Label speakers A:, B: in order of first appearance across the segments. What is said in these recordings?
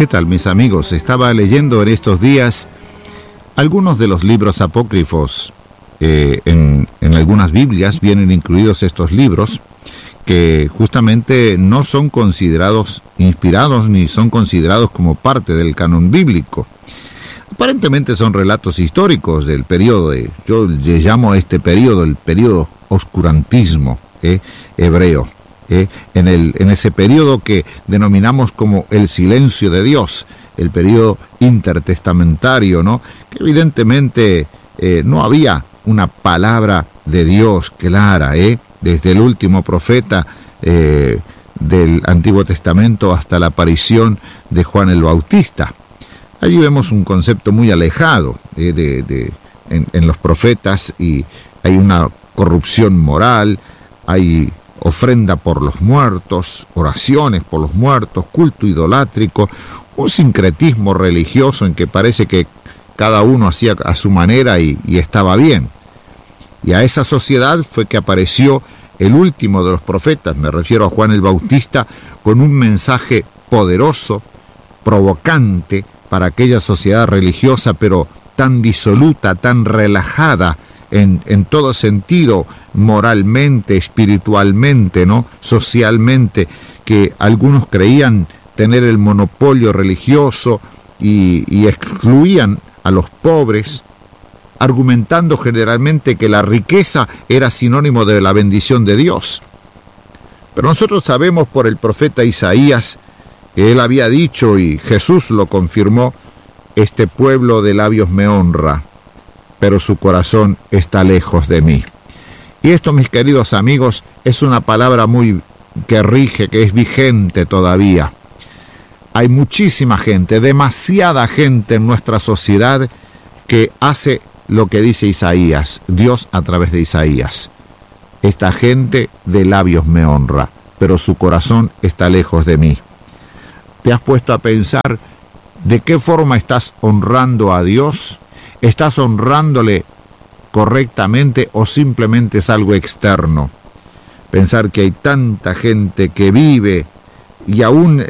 A: ¿Qué tal, mis amigos? Estaba leyendo en estos días algunos de los libros apócrifos. En algunas Biblias vienen incluidos estos libros que justamente no son considerados inspirados ni son considerados como parte del canon bíblico. Aparentemente son relatos históricos del periodo yo le llamo a este periodo el periodo oscurantismo hebreo. En ese periodo que denominamos como el silencio de Dios, el periodo intertestamentario, ¿no? Que evidentemente no había una palabra de Dios clara, desde el último profeta del Antiguo Testamento hasta la aparición de Juan el Bautista. Allí vemos un concepto muy alejado en los profetas, y hay una corrupción moral, hay ofrenda por los muertos, oraciones por los muertos, culto idolátrico, un sincretismo religioso en que parece que cada uno hacía a su manera y estaba bien. Y a esa sociedad fue que apareció el último de los profetas, me refiero a Juan el Bautista, con un mensaje poderoso, provocante para aquella sociedad religiosa, pero tan disoluta, tan relajada en todo sentido, moralmente, espiritualmente, ¿no? Socialmente, que algunos creían tener el monopolio religioso y excluían a los pobres, argumentando generalmente que la riqueza era sinónimo de la bendición de Dios. Pero nosotros sabemos por el profeta Isaías que él había dicho, y Jesús lo confirmó: este pueblo de labios me honra, pero su corazón está lejos de mí. Y esto, mis queridos amigos, es una palabra que rige, que es vigente todavía. Hay muchísima gente, demasiada gente en nuestra sociedad que hace lo que dice Isaías, Dios a través de Isaías. Esta gente de labios me honra, pero su corazón está lejos de mí. ¿Te has puesto a pensar de qué forma estás honrando a Dios? ¿Estás honrándole correctamente o simplemente es algo externo? Pensar que hay tanta gente que vive y aún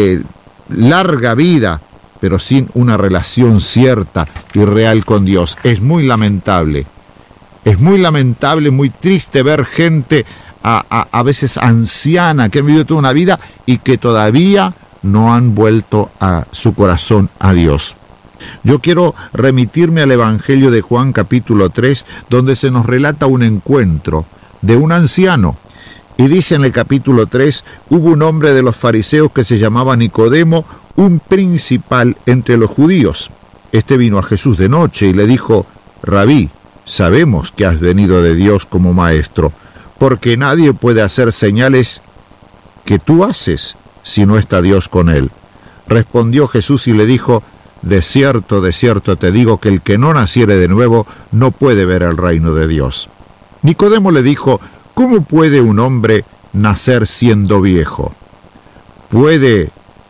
A: larga vida, pero sin una relación cierta y real con Dios. Es muy lamentable. Es muy lamentable, muy triste ver gente a veces anciana que han vivido toda una vida y que todavía no han vuelto a su corazón a Dios. Yo quiero remitirme al Evangelio de Juan capítulo 3, donde se nos relata un encuentro de un anciano. Y dice en el capítulo 3, hubo un hombre de los fariseos que se llamaba Nicodemo, un principal entre los judíos. Este vino a Jesús de noche y le dijo: Rabí, sabemos que has venido de Dios como maestro, porque nadie puede hacer señales que tú haces si no está Dios con él. Respondió Jesús y le dijo: de cierto te digo que el que no naciere de nuevo no puede ver el reino de Dios. Nicodemo le dijo: ¿cómo puede un hombre nacer siendo viejo? ¿Puede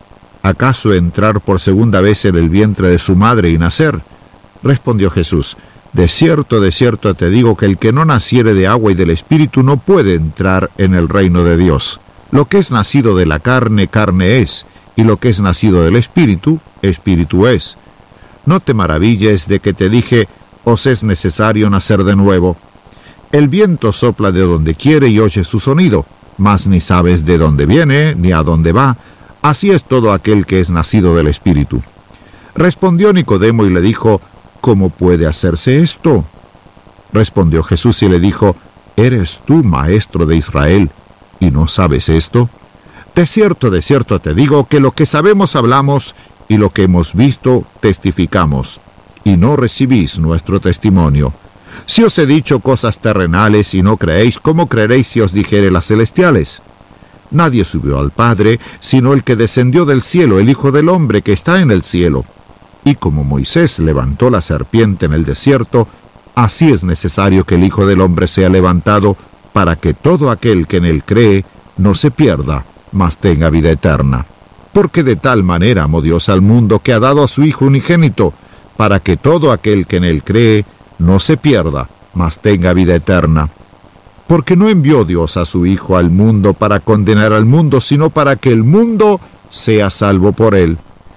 A: acaso entrar por segunda vez en el vientre de su madre y nacer? Respondió Jesús: de cierto te digo que el que no naciere de agua y del Espíritu no puede entrar en el reino de Dios. Lo que es nacido de la carne, carne es, y lo que es nacido del Espíritu, Espíritu es. No te maravilles de que te dije: os es necesario nacer de nuevo. El viento sopla de donde quiere y oye su sonido, mas ni sabes de dónde viene ni a dónde va. Así es todo aquel que es nacido del Espíritu. Respondió Nicodemo y le dijo: ¿cómo puede hacerse esto? Respondió Jesús y le dijo: ¿eres tú maestro de Israel y no sabes esto? De cierto te digo que lo que sabemos hablamos y lo que hemos visto testificamos, y no recibís nuestro testimonio. Si os he dicho cosas terrenales y no creéis, ¿cómo creeréis si os dijere las celestiales? Nadie subió al Padre, sino el que descendió del cielo, el Hijo del Hombre que está en el cielo. Y como Moisés levantó la serpiente en el desierto, así es necesario que el Hijo del Hombre sea levantado, para que todo aquel que en él cree no se pierda, mas tenga vida eterna. Porque de tal manera amó Dios al mundo, que ha dado a su Hijo unigénito, para que todo aquel que en él cree no se pierda, mas tenga vida eterna. Porque no envió Dios a su Hijo al mundo para condenar al mundo, sino para que el mundo sea salvo por él.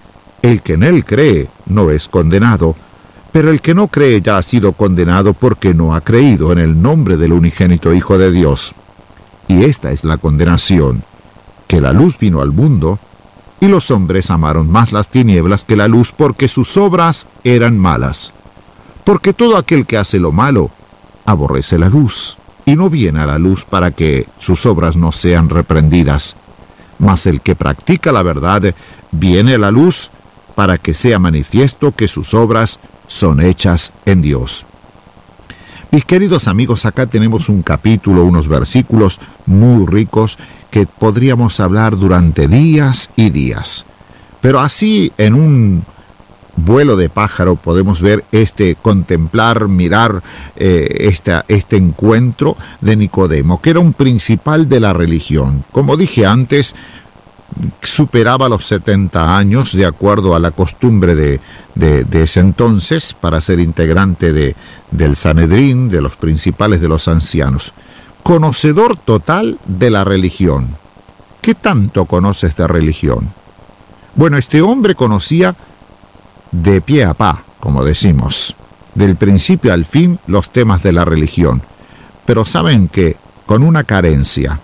A: El que en él cree no es condenado, pero el que no cree ya ha sido condenado porque no ha creído en el nombre del unigénito Hijo de Dios. Y esta es la condenación, que la luz vino al mundo, y los hombres amaron más las tinieblas que la luz, porque sus obras eran malas. Porque todo aquel que hace lo malo aborrece la luz, y no viene a la luz para que sus obras no sean reprendidas. Mas el que practica la verdad viene a la luz para que sea manifiesto que sus obras son hechas en Dios. Mis queridos amigos, acá tenemos un capítulo, unos versículos muy ricos que podríamos hablar durante días y días. Pero así, en un vuelo de pájaro, podemos ver contemplar, mirar este encuentro de Nicodemo, que era un principal de la religión. Como dije antes, superaba los 70 años, de acuerdo a la costumbre de ese entonces, para ser integrante del Sanedrín, de los principales de los ancianos. Conocedor total de la religión. ¿Qué tanto conoces de religión? Bueno, este hombre conocía de pie a pa, como decimos, del principio al fin los temas de la religión. Pero saben que con una carencia,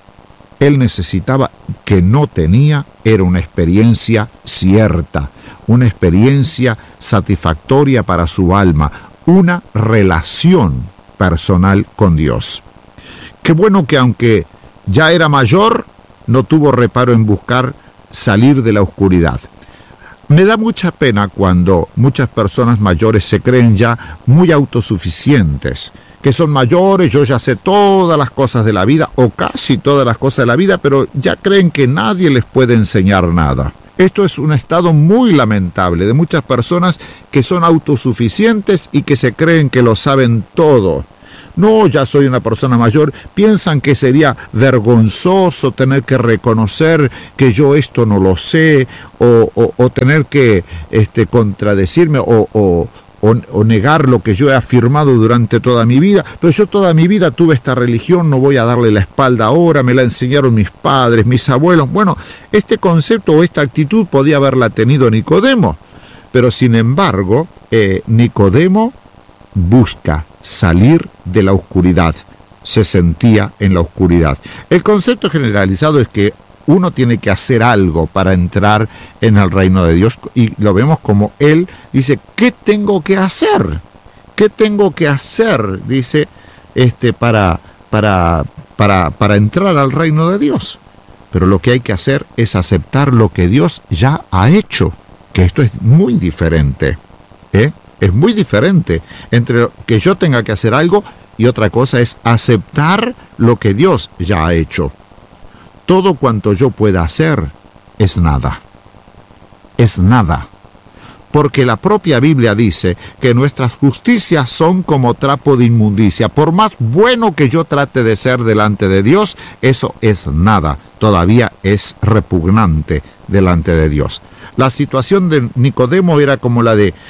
A: él necesitaba, que no tenía, era una experiencia cierta, una experiencia satisfactoria para su alma, una relación personal con Dios. Qué bueno que aunque ya era mayor, no tuvo reparo en buscar salir de la oscuridad. Me da mucha pena cuando muchas personas mayores se creen ya muy autosuficientes, que son mayores, yo ya sé todas las cosas de la vida, o casi todas las cosas de la vida, pero ya creen que nadie les puede enseñar nada. Esto es un estado muy lamentable de muchas personas que son autosuficientes y que se creen que lo saben todo. No, ya soy una persona mayor, piensan que sería vergonzoso tener que reconocer que yo esto no lo sé, o tener que contradecirme o negar lo que yo he afirmado durante toda mi vida. Pero yo toda mi vida tuve esta religión, no voy a darle la espalda ahora, me la enseñaron mis padres, mis abuelos. Bueno, este concepto o esta actitud podía haberla tenido Nicodemo, pero sin embargo, Nicodemo busca salir de la oscuridad, se sentía en la oscuridad. El concepto generalizado es que uno tiene que hacer algo para entrar en el reino de Dios, y lo vemos como él dice, ¿qué tengo que hacer? ¿Qué tengo que hacer? Dice, para entrar al reino de Dios. Pero lo que hay que hacer es aceptar lo que Dios ya ha hecho, que esto es muy diferente, Es muy diferente entre que yo tenga que hacer algo y otra cosa es aceptar lo que Dios ya ha hecho. Todo cuanto yo pueda hacer es nada. Es nada. Porque la propia Biblia dice que nuestras justicias son como trapo de inmundicia. Por más bueno que yo trate de ser delante de Dios, eso es nada. Todavía es repugnante delante de Dios. La situación de Nicodemo era como la de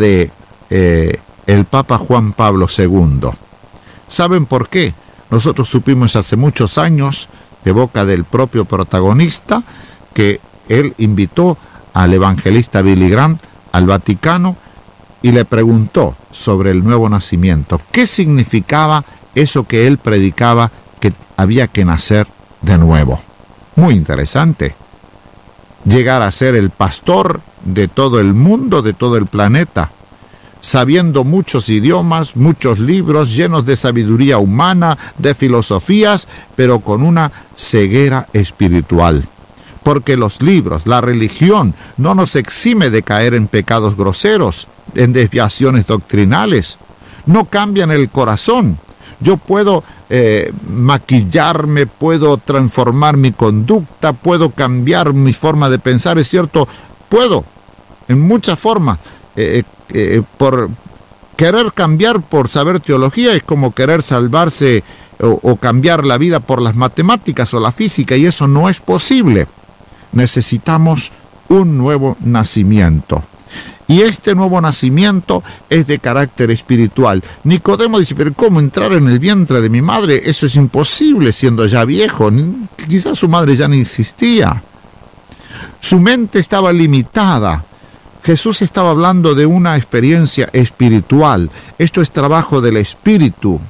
A: el Papa Juan Pablo II. ¿Saben por qué? Nosotros supimos hace muchos años, de boca del propio protagonista, que él invitó al evangelista Billy Graham al Vaticano y le preguntó sobre el nuevo nacimiento. ¿Qué significaba eso que él predicaba, que había que nacer de nuevo? Muy interesante. Llegar a ser el pastor de todo el mundo, de todo el planeta, sabiendo muchos idiomas, muchos libros llenos de sabiduría humana, de filosofías, pero con una ceguera espiritual. Porque los libros, la religión, no nos exime de caer en pecados groseros, en desviaciones doctrinales. No cambian el corazón. Yo puedo maquillarme, puedo transformar mi conducta, puedo cambiar mi forma de pensar, es cierto, puedo, en muchas formas. Por querer cambiar por saber teología es como querer salvarse o cambiar la vida por las matemáticas o la física, y eso no es posible. Necesitamos un nuevo nacimiento. Y este nuevo nacimiento es de carácter espiritual. Nicodemo dice, pero ¿cómo entrar en el vientre de mi madre? Eso es imposible siendo ya viejo. Quizás su madre ya no existía. Su mente estaba limitada. Jesús estaba hablando de una experiencia espiritual. Esto es trabajo del Espíritu.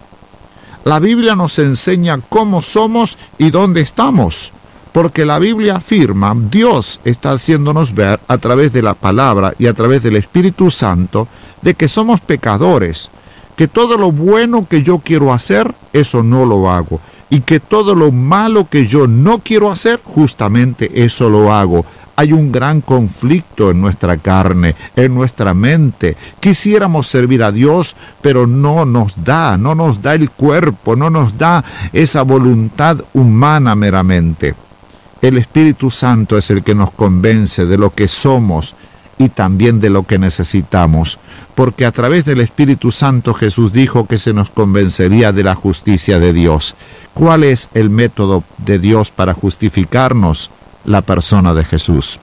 A: La Biblia nos enseña cómo somos y dónde estamos, porque la Biblia afirma, Dios está haciéndonos ver a través de la palabra y a través del Espíritu Santo de que somos pecadores, que todo lo bueno que yo quiero hacer, eso no lo hago, y que todo lo malo que yo no quiero hacer, justamente eso lo hago. Hay un gran conflicto en nuestra carne, en nuestra mente. Quisiéramos servir a Dios, pero no nos da el cuerpo, no nos da esa voluntad humana meramente. El Espíritu Santo es el que nos convence de lo que somos y también de lo que necesitamos, porque a través del Espíritu Santo Jesús dijo que se nos convencería de la justicia de Dios. ¿Cuál es el método de Dios para justificarnos? La persona de Jesús.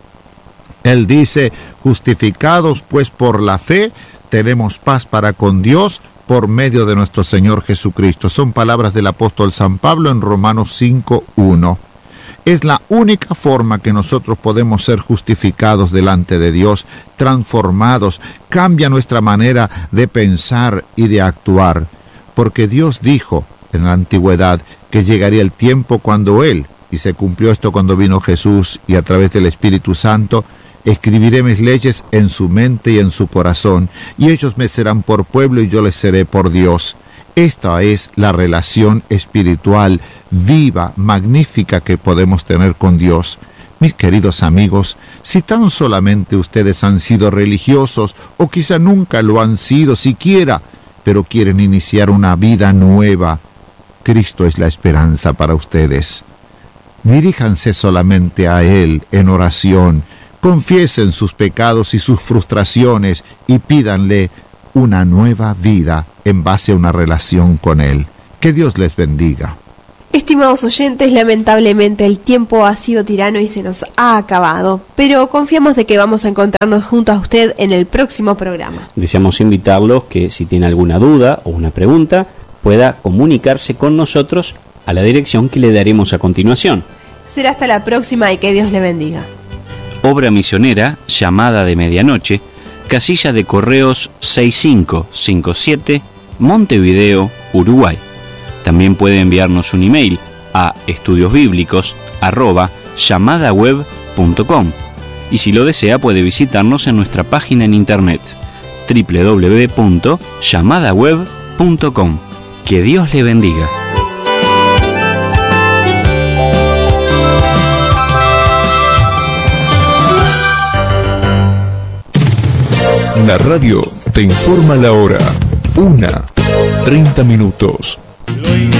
A: Él dice, justificados pues por la fe, tenemos paz para con Dios por medio de nuestro Señor Jesucristo. Son palabras del apóstol San Pablo en Romanos 5:1. Es la única forma que nosotros podemos ser justificados delante de Dios, transformados, cambia nuestra manera de pensar y de actuar, porque Dios dijo en la antigüedad que llegaría el tiempo cuando Él, y se cumplió esto cuando vino Jesús, y a través del Espíritu Santo, escribiré mis leyes en su mente y en su corazón, y ellos me serán por pueblo y yo les seré por Dios. Esta es la relación espiritual viva, magnífica que podemos tener con Dios. Mis queridos amigos, si tan solamente ustedes han sido religiosos, o quizá nunca lo han sido siquiera, pero quieren iniciar una vida nueva, Cristo es la esperanza para ustedes. Diríjanse solamente a Él en oración, confiesen sus pecados y sus frustraciones y pídanle una nueva vida en base a una relación con Él. Que Dios les bendiga.
B: Estimados oyentes, lamentablemente el tiempo ha sido tirano y se nos ha acabado, pero confiamos de que vamos a encontrarnos junto a usted en el próximo programa.
C: Deseamos invitarlos que si tiene alguna duda o una pregunta, pueda comunicarse con nosotros a la dirección que le daremos a continuación.
B: Será hasta la próxima y que Dios le bendiga.
C: Obra misionera, Llamada de Medianoche, casilla de correos 6557, Montevideo, Uruguay. También puede enviarnos un email a estudiosbiblicos@llamadaweb.com y si lo desea puede visitarnos en nuestra página en internet www.llamadaweb.com. Que Dios le bendiga.
D: La radio te informa la hora. 1:30.